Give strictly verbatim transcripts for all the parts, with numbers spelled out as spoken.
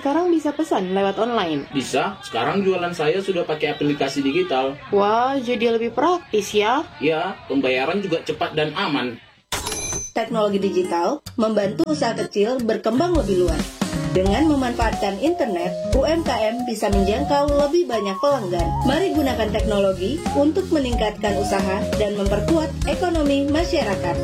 sekarang bisa pesan lewat online? Bisa, sekarang jualan saya sudah pakai aplikasi digital. Wah, jadi lebih praktis ya? Ya, pembayaran juga cepat dan aman. Teknologi digital membantu usaha kecil berkembang lebih luas. Dengan memanfaatkan internet, U M K M bisa menjangkau lebih banyak pelanggan. Mari gunakan teknologi untuk meningkatkan usaha dan memperkuat ekonomi masyarakat.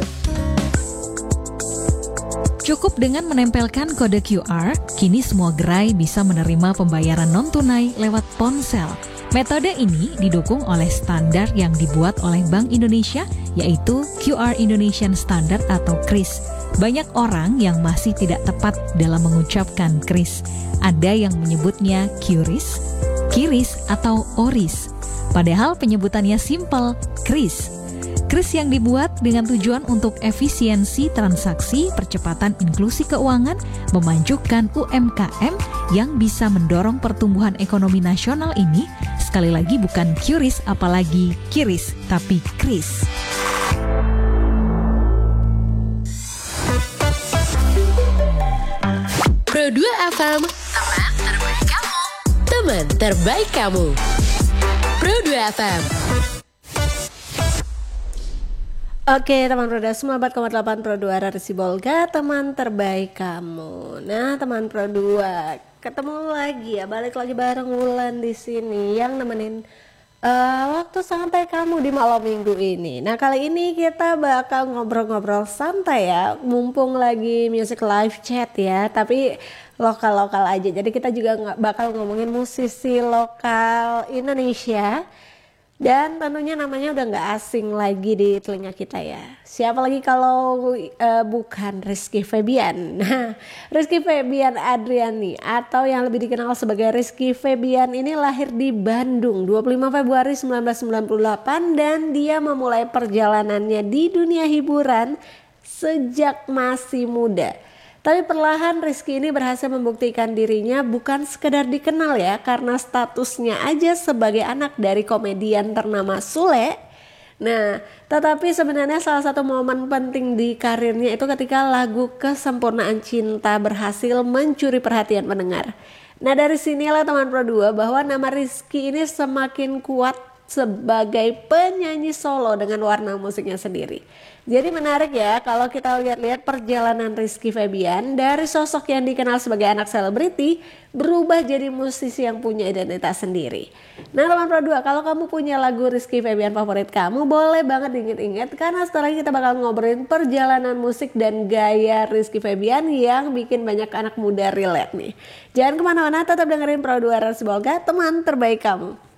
Cukup dengan menempelkan kode Q R, kini semua gerai bisa menerima pembayaran non-tunai lewat ponsel. Metode ini didukung oleh standar yang dibuat oleh Bank Indonesia, yaitu Q R Indonesian Standard atau kris. Banyak orang yang masih tidak tepat dalam mengucapkan kris. Ada yang menyebutnya QRIS, KIRIS, atau ORIS. Padahal penyebutannya simpel, kris. Kris yang dibuat dengan tujuan untuk efisiensi transaksi, percepatan inklusi keuangan, memajukan U M K M yang bisa mendorong pertumbuhan ekonomi nasional ini, sekali lagi bukan QRIS apalagi KIRIS, tapi kris. Pro dua F M, teman terbaik kamu. Teman terbaik kamu. Pro dua F M. Oke teman Pro dua, sembilan puluh empat koma delapan Pro dua Rari Sibolga, teman terbaik kamu. Nah teman Pro dua, ketemu lagi ya, balik lagi bareng Wulan di sini yang nemenin uh, waktu santai kamu di malam minggu ini. Nah kali ini kita bakal ngobrol-ngobrol santai ya, mumpung lagi music live chat ya, tapi lokal-lokal aja. Jadi kita juga nggak bakal ngomongin musisi lokal Indonesia. Dan tentunya namanya udah gak asing lagi di telinga kita ya. Siapa lagi kalau uh, bukan Rizky Febian. Nah, Rizky Febian Adriani atau yang lebih dikenal sebagai Rizky Febian ini lahir di Bandung dua puluh lima Februari seribu sembilan ratus sembilan puluh delapan dan dia memulai perjalanannya di dunia hiburan sejak masih muda. Tapi perlahan Rizky ini berhasil membuktikan dirinya bukan sekedar dikenal ya, karena statusnya aja sebagai anak dari komedian ternama Sule. Nah, tetapi sebenarnya salah satu momen penting di karirnya itu ketika lagu Kesempurnaan Cinta berhasil mencuri perhatian pendengar. Nah dari sinilah teman Pro dua bahwa nama Rizky ini semakin kuat sebagai penyanyi solo dengan warna musiknya sendiri. Jadi menarik ya kalau kita lihat-lihat perjalanan Rizky Febian dari sosok yang dikenal sebagai anak selebriti berubah jadi musisi yang punya identitas sendiri. Nah teman Pro dua, kalau kamu punya lagu Rizky Febian favorit kamu boleh banget diingat-ingat karena setelah ini kita bakal ngobrolin perjalanan musik dan gaya Rizky Febian yang bikin banyak anak muda relate nih. Jangan kemana-mana, tetap dengerin Pro dua Rari Sibolga, teman terbaik kamu.